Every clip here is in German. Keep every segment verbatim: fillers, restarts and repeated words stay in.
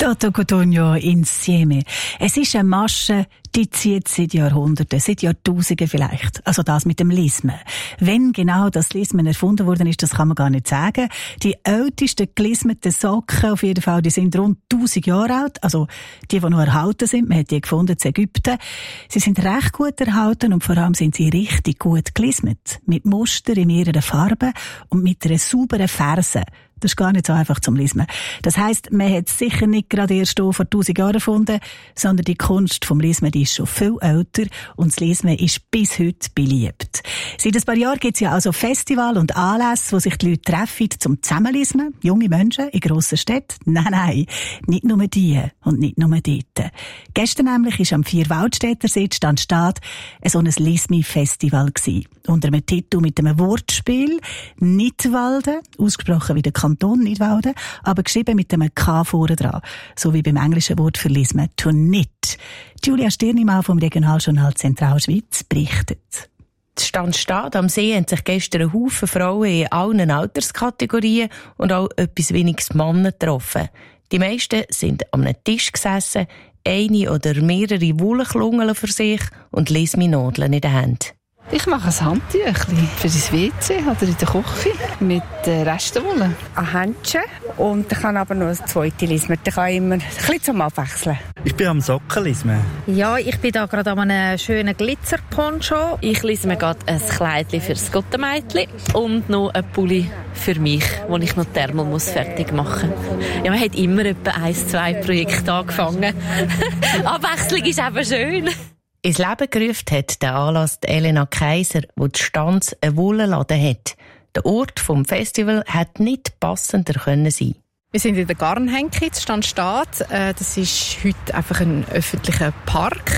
Toto Cutugno insieme. Es ist eine Masche, die zieht seit Jahrhunderten, seit Jahrtausenden vielleicht. Also das mit dem Lismen. Wenn genau das Lismen erfunden worden ist, das kann man gar nicht sagen. Die ältesten gelismeten Socken, auf jeden Fall, die sind rund tausend Jahre alt. Also die, die noch erhalten sind, man hat die gefunden in Ägypten. Sie sind recht gut erhalten und vor allem sind sie richtig gut gelismet. Mit Muster in mehreren Farben und mit einer sauberen Ferse. Das ist gar nicht so einfach zum Lismen. Das heisst, man hat es sicher nicht gerade erst vor tausend Jahren erfunden, sondern die Kunst vom Lismen, die ist schon viel älter und das Lismen ist bis heute beliebt. Seit ein paar Jahren gibt es ja also Festivals und Anlässe, wo sich die Leute treffen zum Zusammenlismen. Junge Menschen in grossen Städten. Nein, nein, nicht nur die und nicht nur dort. Gestern nämlich war am Vierwaldstätter See Standstaat so ein Lismi-Festival gewesen. Unter einem Titel mit einem Wortspiel Nidwalden, ausgesprochen wie der Kanton Nidwalden, aber geschrieben mit einem K vorne dran, so wie beim englischen Wort für Lismen, to knit. Julia Stirnimann vom Regionaljournal Zentralschweiz berichtet. Standstaat am See haben sich gestern ein Haufen Frauen in allen Alterskategorien und auch etwas weniges Männer getroffen. Die meisten sind an einem Tisch gesessen, eine oder mehrere Wollklungeln für sich und Lismi-Nadeln in der Hand. Ich mache ein Handtüchli für das W C oder in der Küche mit äh, Restenwolle. Ein Händchen und ich kann aber noch ein zweites lismen. Ich kann immer ein bisschen zum Abwechseln. Ich bin am Sockenlismen. Ja, ich bin da gerade an einem schönen Glitzerponcho. Ich lisme gerade ein Kleidchen für das Gottemädchen und noch ein Pulli für mich, wo ich noch Thermal muss fertig machen muss. Ja, man hat immer etwa ein, zwei Projekte angefangen. Abwechslung ist eben schön. Ins Leben gerufen hat der Anlass die Elena Kaiser, wo die Stanz einen Wollenladen hat. Der Ort vom Festival hätte nicht passender können sein. Wir sind in der Garnhenke, das Standstaat. Das ist heute einfach ein öffentlicher Park.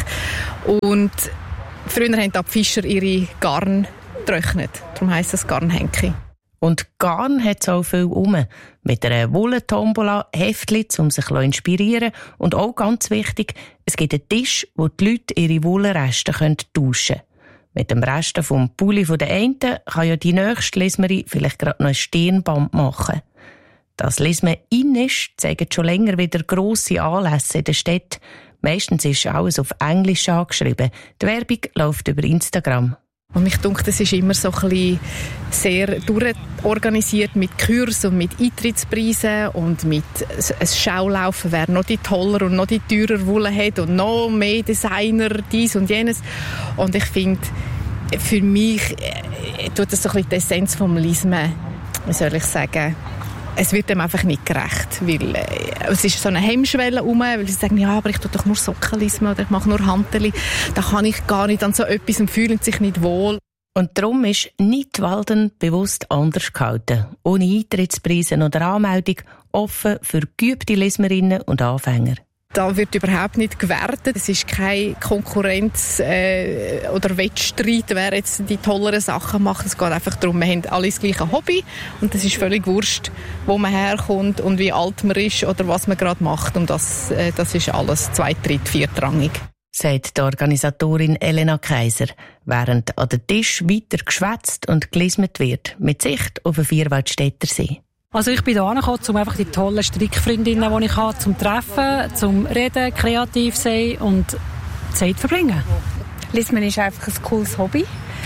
Und früher haben die Fischer ihre Garn getrocknet. Darum heisst das Garnhenke. Und Garn hat es auch viel um. Mit einer Wollentombola, Heftchen, um sich zu inspirieren. Und auch ganz wichtig, es gibt einen Tisch, wo die Leute ihre Wollenreste tauschen können. Mit dem Resten vom Pulli der einen kann ja die nächste Lismerin vielleicht gerade noch ein Stirnband machen. Das Lismen in ist, zeigen schon länger wieder grosse Anlässe in der Stadt. Meistens ist alles auf Englisch angeschrieben. Die Werbung läuft über Instagram. Und mich denke, das ist immer so ein bisschen sehr durchorganisiert mit Kursen und mit Eintrittspreisen und mit ein Schaulaufen, wer noch die toller und noch die teurer Wolle hat und noch mehr Designer, dies und jenes. Und ich finde, für mich äh, tut das so ein bisschen die Essenz vom Lismen, wie soll ich sagen, es wird dem einfach nicht gerecht, weil äh, es ist so eine Hemmschwelle rum, weil sie sagen, ja, aber ich tue doch nur Socken lismen oder ich mache nur Handeli. Da kann ich gar nicht an so etwas und fühlen sich nicht wohl. Und darum ist Nidwalden bewusst anders gehalten. Ohne Eintrittspreise oder Anmeldung, offen für geübte Lismerinnen und Anfänger. Da wird überhaupt nicht gewertet. Es ist keine Konkurrenz äh, oder Wettstreit, wer jetzt die tolleren Sachen macht. Es geht einfach darum, wir haben alle das gleiche Hobby und es ist völlig wurscht, wo man herkommt und wie alt man ist oder was man gerade macht. Und das, äh, das ist alles zweit-, dritt-, viertrangig. Sagt die Organisatorin Elena Kaiser, während an den Tisch weiter geschwätzt und gelismet wird, mit Sicht auf den Vierwaldstätter See. Also ich bin hier angekommen, um einfach die tollen Strickfreundinnen, die ich habe, zum Treffen, zum Reden, kreativ sein und Zeit verbringen. Lismen ist einfach ein cooles Hobby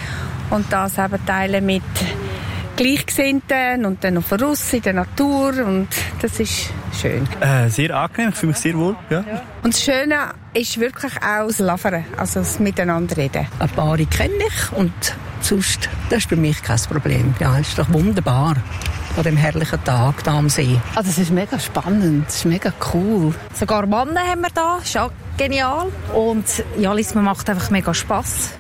und das eben teilen mit Gleichgesinnten und dann noch voraus in der Natur und das ist schön. Äh, sehr angenehm, ich fühle mich sehr wohl. Ja. Ja. Und das Schöne ist wirklich auch das Lavern, also das Miteinanderreden. Ein paar kenne ich und sonst, das ist für mich kein Problem. Ja, es ist doch wunderbar an dem herrlichen Tag hier am See. Also es ist mega spannend, es ist mega cool. Sogar Männer haben wir da, ist auch genial. Und ja, Lismen macht einfach mega Spass.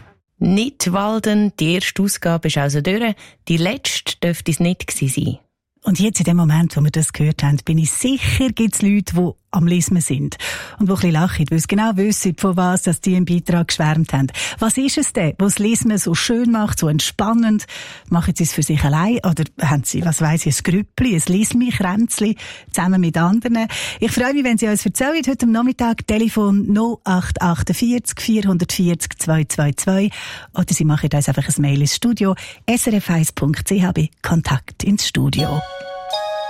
Nidwalden, die erste Ausgabe ist also durch. Die letzte dürfte es nicht gewesen sein. Und jetzt in dem Moment, wo wir das gehört haben, bin ich sicher, gibt es Leute, die am Lismen sind und die ein bisschen lachen, weil sie genau wissen, von was dass die im Beitrag geschwärmt haben. Was ist es denn, was das Lismen so schön macht, so entspannend? Machen sie es für sich allein oder haben sie, was weiss ich, ein Grüppli, ein Lismi-Kränzli zusammen mit anderen? Ich freue mich, wenn Sie uns erzählen, heute am Nachmittag, Telefon null acht acht vier vier vier vier zwei zwei zwei oder Sie machen uns einfach ein Mail ins Studio, s r f eins punkt c h bei Kontakt ins Studio.